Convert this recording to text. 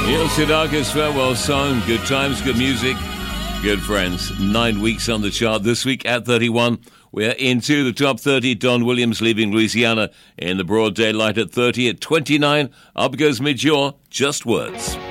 Neil Sedaka's farewell song, good times, good music, good friends. 9 weeks on the chart this week at 31. We're into the top 30. Don Williams leaving Louisiana in the broad daylight at 30. At 29, up goes Midge Ure, Just Words.